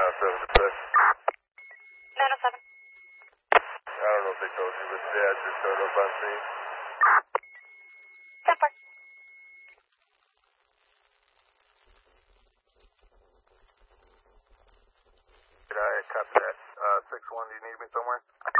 7 to 6. 907. I don't know if they told you, but Dad just showed up on scene. 10-4. Did I copy that? 6-1, do you need me somewhere?